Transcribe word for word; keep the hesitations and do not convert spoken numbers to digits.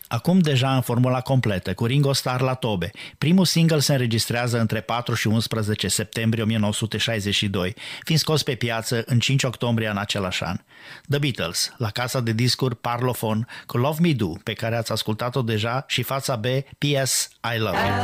acum deja în formula completă, cu Ringo Starr la tobe. Primul single se înregistrează între patru și unsprezece septembrie o mie nouă sute șaizeci și doi, fiind scos pe piață în cinci octombrie în același an. The Beatles, la casa de discuri Parlophone, cu Love Me Do, pe care ați ascultat-o deja, și fața B, P S I Love You.